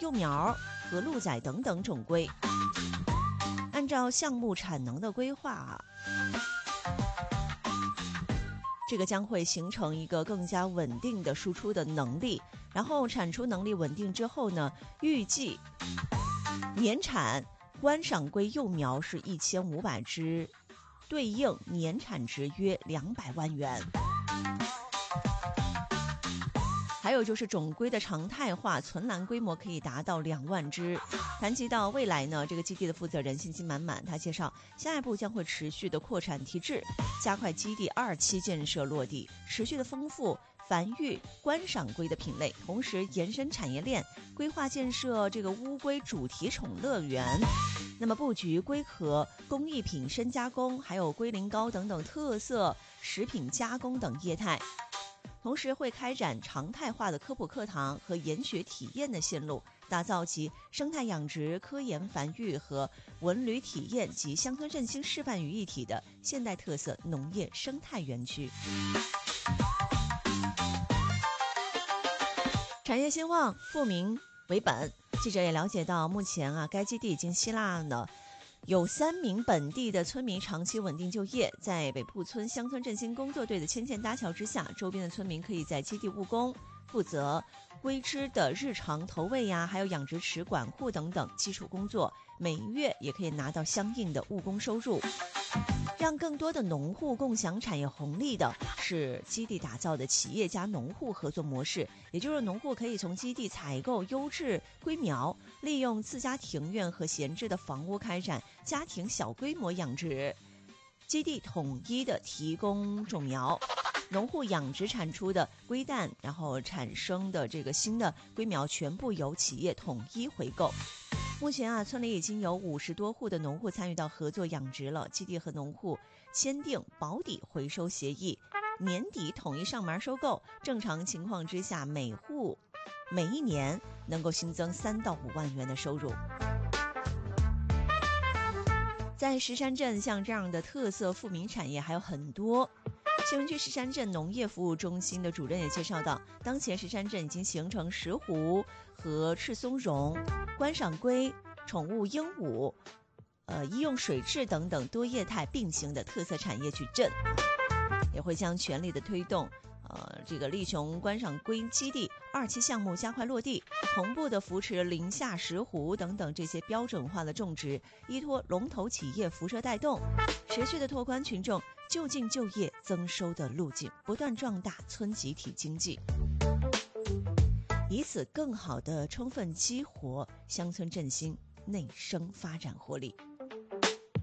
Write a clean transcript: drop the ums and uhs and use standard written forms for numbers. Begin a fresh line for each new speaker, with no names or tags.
幼苗和鹿仔等等种龟。按照项目产能的规划这个将会形成一个更加稳定的输出的能力，然后产出能力稳定之后呢，预计年产观赏龟幼苗是1500只，对应年产值约200万元。还有就是种龟的常态化存栏规模可以达到2万只。谈及到未来呢，这个基地的负责人信心满满，他介绍下一步将会持续的扩产提质，加快基地2期建设落地，持续的丰富繁育观赏龟的品类，同时延伸产业链，规划建设这个乌龟主题宠乐园。那么布局龟壳工艺品深加工，还有龟苓膏等等特色食品加工等业态。同时会开展常态化的科普课堂和研学体验的线路，打造集生态养殖、科研繁育和文旅体验及乡村振兴示范于一体的现代特色农业生态园区。产业兴旺，富民为本。记者也了解到，目前该基地已经吸纳了有3名本地的村民长期稳定就业，在北铺村乡村振兴工作队的牵线搭桥之下，周边的村民可以在基地务工，负责龟只的日常投喂还有养殖池管护等等基础工作，每月也可以拿到相应的务工收入。让更多的农户共享产业红利的是基地打造的企业加农户合作模式，也就是农户可以从基地采购优质龟苗，利用自家庭院和闲置的房屋开展家庭小规模养殖，基地统一的提供种苗，农户养殖产出的龟蛋，然后产生的这个新的龟苗全部由企业统一回购。目前村里已经有50多户的农户参与到合作养殖了，基地和农户签订保底回收协议，年底统一上门收购，正常情况之下每户每一年能够新增3到5万元的收入。在石山镇，像这样的特色富民产业还有很多。新闻区石山镇农业服务中心的主任也介绍到，当前石山镇已经形成石斛和赤松茸、观赏龟、宠物鹦鹉、医用水质等等多业态并行的特色产业矩阵，也会将全力的推动这个力雄观赏龟基地2期项目加快落地，同步的扶持林下石斛等等这些标准化的种植，依托龙头企业辐射带动，持续的拓宽群众就近就业增收的路径，不断壮大村集体经济，以此更好的充分激活乡村振兴内生发展活力。